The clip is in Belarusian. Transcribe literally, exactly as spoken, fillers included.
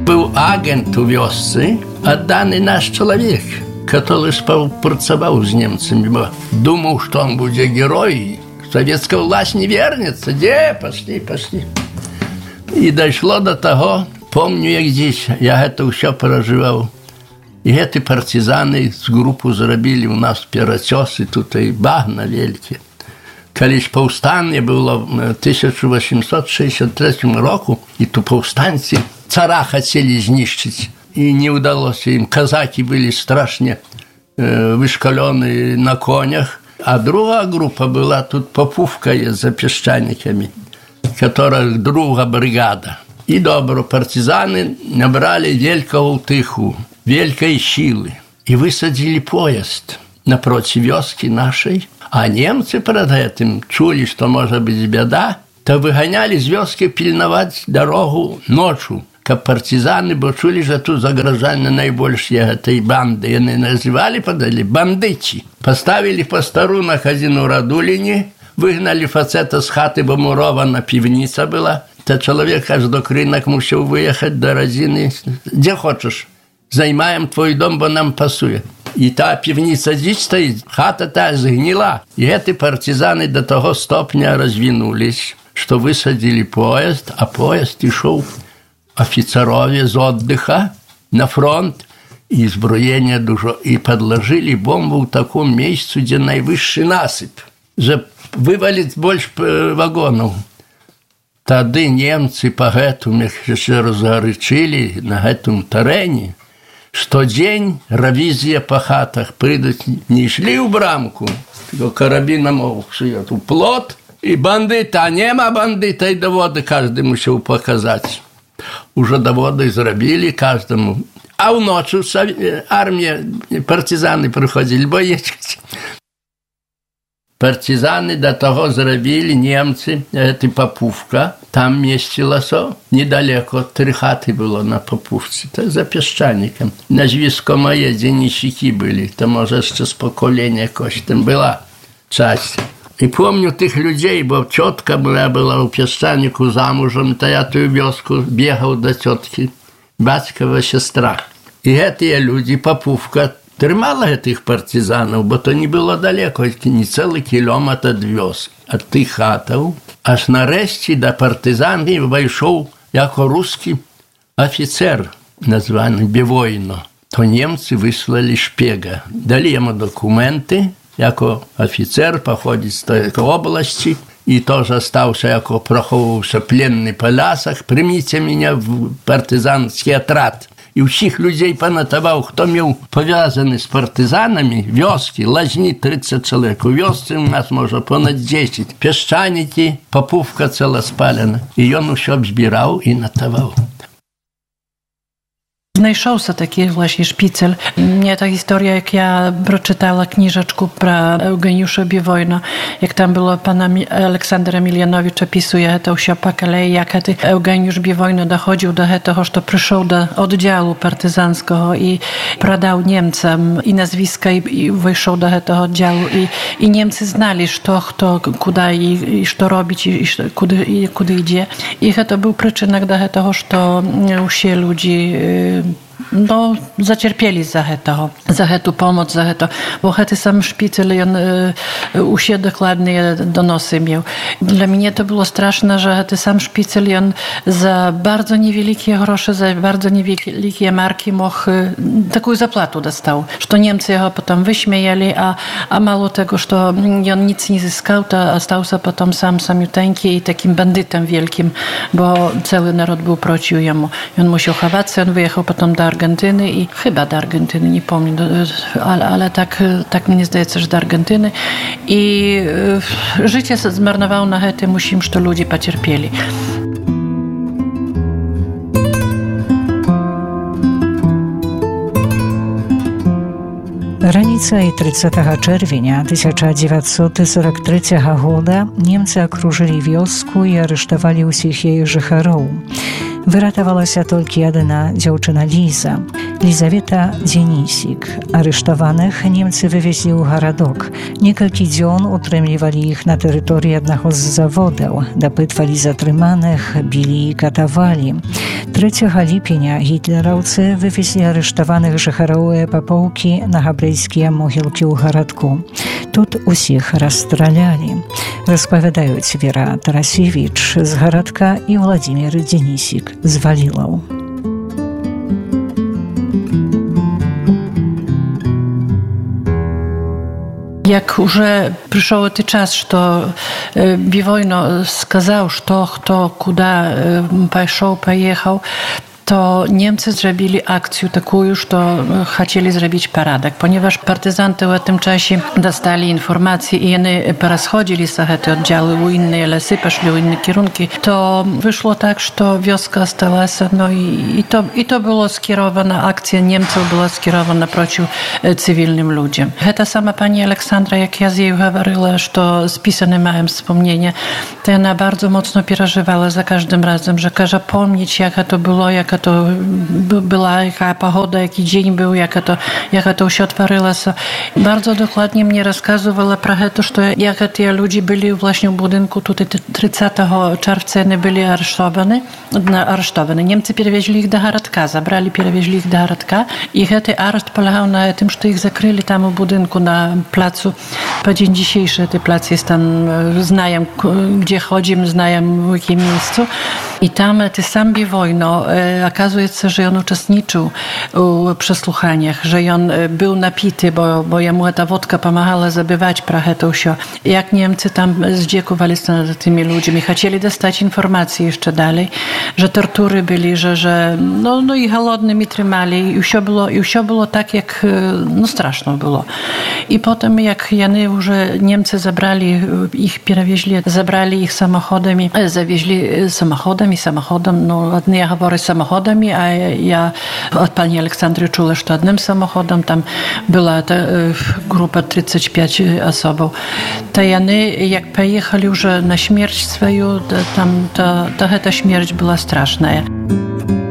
Był agent u wioscy, oddany nasz człowiek, który współpracował z Niemcami, bo думал, что он будет герой. Советская власть не вернется. Где? Пошли, пошли. И дошло до того, помню, як здесь, я это все переживал. И эти партизаны с группу зарабили у нас перацёсы, тут и багна велике. Колись повстання було в тисяча вісімсот шістдесят третьому року, і то повстанці цара хотели знищить, и не удалось им. Казаки были страшно э, вышкаленные на конях, а другая группа была тут Попувка за песчаниками, которая другая бригада. И добро партизаны набрали великого утыху, великой силы, и высадили поезд напротив вёски нашей. А немцы перед этим чули, что может быть беда, то выгоняли с вёски пильновать дорогу ночью, как партизаны, бо чули, что тут загрожали наибольшие этой банды. И они называли, подали, бандычи. Поставили постару на хазину Радулине, выгнали фацета с хаты, бо мурована пивница была. То человек аж до кринок мусил выехать до Родины. Где хочешь, займаем твой дом, бо нам пасует. И та пивница здесь стоит, хата та сгнила. И эти партизаны до того стопня развинулись, что высадили поезд, а поезд и шел офицеров из отдыха на фронт, и зброение дуже, и подложили бомбу в таком месте, где наивысший насыпь. Же вывалить больше вагонов. Тогда немцы по этому разгорячили на этом терене, что день ревизия по хатах придут, не шли в брамку, только карабином сует в плот, и бандита, а нема бандита, и доводы каждый мусил показать. Уже доводы израбили каждому. А в ночь армия, партизаны приходили, боечки. Партизаны до того зробили немцы, это Попувка, там местилося, недалеко, три хаты было на Попувці, это за песчаником. На Звіскомає денщики были, то може ще з покоління якось там була часть. И помню тих людей, бо тетка моя была у песчанику замужем, то я ту вёску бегал до тетки, батькова сестра. И эти люди, Попувка, тримала этих партизанов, бо то не было далеко, не целый километр от вёск, от тих хатов. Аж нарешті до партизанів вийшов яко русский офицер, названий Бівойно. То німці вислали шпіга. Дали йому документи, яко офицер походит з тої області, и тоже остался, яко проховувався пленный по лясах. Примите меня в партизанский отряд. И всех людей понатовал, кто мел повязаны с партизанами, вёски, лазни тридцать человек. У вёсцы у нас, может, понад десять. Песчаники, Попувка цело спалена. И он все обзбирал и натовал. Znajшовся такий właśnie szpicel. Mnie ta historia, jak ja przeczytała kniżeczku про Eugeniusza Bivojna, jak tam było pana Aleksandra Emilianowicza pisuje to все po kolei, jak Eugeniusz Bivojna dochodził do tego, że przyszedł do oddziału partyzanskiego i pradał Niemcom i nazwiska i, i wyszedł do tego oddziału i, i Niemcy znali, co, kto, kuda i, i co robić i, i kudy, i kudy idzie. I to był przyczynek do tego, że się ludzi no, zacierpieli za to, za tę pomoc, za to, bo ten sam szpicel on y, u siebie dokładnie donosy miał. Dla mnie to było straszne, że ten sam szpicel on za bardzo niewielkie grosze, za bardzo niewielkie marki mógł taką zapłatę dostał, że Niemcy jego potem wyśmiejali, a, a mało tego, że on nic nie zyskał, to stał się potem sam samiuteńki i takim bandytem wielkim, bo cały naród był przeciw jemu. I on musiał chować się, on wyjechał potem do Argentyny i chyba do Argentyny, nie pamiętam, ale, ale tak, tak mnie zdaje się, że do Argentyny. I y, życie zmarnowało na tym, musimy, że ludzie pocierpieli. Раніцай тридцятага чэрвеня тысяча дзевяцьсот сорок трэцяга года немцы акружылі вёску і арыштавалі ўсіх яе жыхароў. Выратавалася толькі адна дзяўчына Ліза, Лізавета Дзенісік. Арыштаваных немцы вывезлі ў гарадок. Некалькі дзён утрымлівалі іх на тэрыторыі аднаго з заводаў, дапытвалі затрыманых, білі і катавалі. trzeciego lipnia hitlerowcy wywieźli aresztowanych żecharoў i papołki na hebrejskie mogilki u Haradku. Тут усіх расстралялі, распавядаюць Вера Тарасевіч з Гарадка і Владимир Денисик з Валілаў. Jak już przyszedł ten czas, że Biwojno сказал, что kto куда пошел, поехал, to Niemcy zrobili akcję taką, że chcieli zrobić porządek, ponieważ partyzanty w tym czasie dostali informacje i oni porozchodzili się te oddziały w inne lasy, poszli w inne kierunki, to wyszło tak, że wioska stała się, no i, i, to, i to było skierowana, akcja Niemców była skierowana przeciw cywilnym ludziom. Ta sama pani Aleksandra, jak ja z jej mówiła, że spisane mają wspomnienie, to ona bardzo mocno przeżywała za każdym razem, że każe pomnieć, jaka to było, jaka to była, jaka pogoda, jaki dzień był, jaka to, jaka to się otworzyło. Bardzo dokładnie mnie rozkazywała про to, że jak te ludzie byli właśnie w budynku, tutaj trzydziestego czerwca oni byli aresztowani, aresztowani. Niemcy przewieźli ich do Haradka, zabrali, przewieźli ich do Haradka i ten areszt polegał na tym, że ich zakryli tam w budynku na placu. Po dzień dzisiejszy ten plac jest tam, znają gdzie chodzimy, znają w jakim miejscu. I tam ty sam Biwojno, okazuje się, że on uczestniczył w przesłuchaniach, że on był napity, bo, bo jemu ta wódka pomagała zabywać prachę to się. Jak Niemcy tam zdziekowali się nad tymi ludźmi, chcieli dostać informacje jeszcze dalej, że tortury byli, że, że no, no i głodnymi trzymali i wszystko było, i wszystko było tak, jak no straszno było. I potem jak Jany już Niemcy zabrali ich, przewieźli, zabrali ich samochodami, zawieźli samochodem i samochodem, no одни говорят samochodami, a ja od pani Aleksandry czuła, że jednym samochodem tam była ta grupa trzydzieści pięć osób. To Jany, jak pojechali już na śmierć swoją, tam ta, ta, ta śmierć była straszna.